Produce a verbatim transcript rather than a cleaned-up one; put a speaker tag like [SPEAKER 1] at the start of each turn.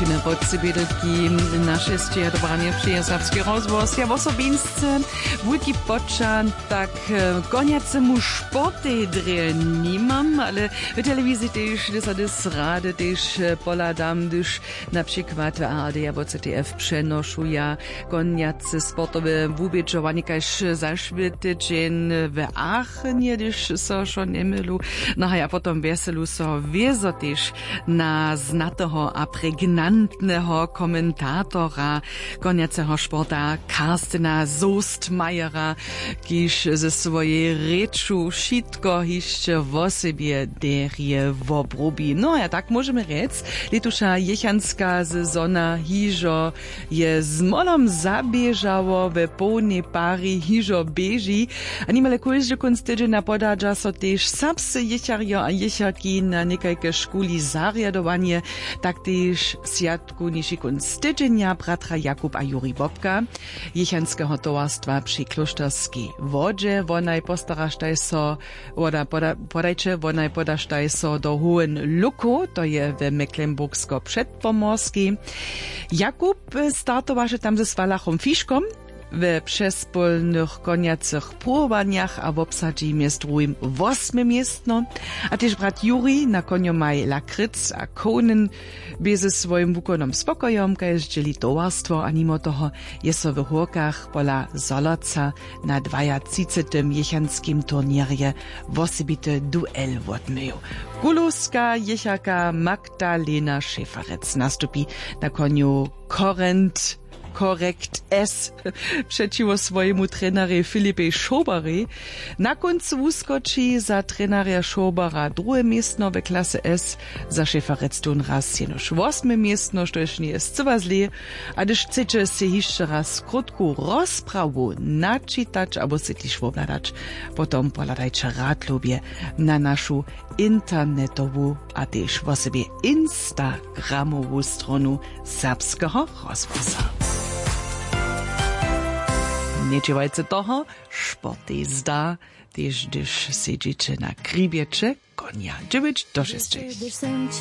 [SPEAKER 1] Lučine podsebedelki naše stjedobranie przyje serbski rozvoz. Ja w osobinstce wujki początek koniacemu sporty dre nimam, ale w telewizji też desades rady też poladam, gdyż na przykład w A R D albo C T F przenoszuje koniace sportowe wubiczowanie, każ zaszły tydzień w Aachenie, gdyż so schon nie mylu. No a ja potem weselu so wiezo też na znatego a pregnantnego komentatora koniacego sporta Karstena Soestmeyera, kiż ze swojej reczu wszystko jeszcze w sobie derje w obrobi. No a tak możemy rec, letusza jechanska sezona hižo je z molom zabieżało we pełnej pari hižo beži, a nimale kujże kunstydzina podadża so też sapsy jechario a jecharki na niekajke szkuli zariadowanie, tak też siatku niži kunstydzenia bratra Jakub a Juri Bobka, jechanskiego towarstwa przy klosztorskiej wodzie, wonaj postarasztaj so, woda podajcie, wonaj podasztaj so do Hohen Luku, to je w Mecklenburgsko-Przedpomorskiej. Jakub startowaše tam ze Swalachom Fiszkom w przespolnych koniacych pływaniach, a w obsadzi jest drugim восьме miestno, a też brat Juri na koniu maj lakryc a konen bez swoim wukonom spokojom, kaž dzieli towarstwo, a mimo toho je so w Hórkach pola Zoloca na dwudziestym jechanskim turnierje wosebity duel wodmyju. Guluska jechaka Magdalena Schäferec nastupi na koniu Korent Korrekt S przeciwko swojemu trenerowi Filipie Schobery. Na końcu uskoczy za trenera Schobera drugie miejsce w klasie S, za Schäferec tun raz jenoż ósme miejsce, što już nie jest co źle, a gdyż chcecie się jeszcze raz krótku rozprawu naczytać, albo się też wobladać, potom poladajcie radlubie na naszą internetową, a też w sobie instagramową stronę serbskiego rozwoza. Nie czywajcie toho, sporty zda, też gdyż siedzicie na kribiecze konia. dziewięć do sześciu.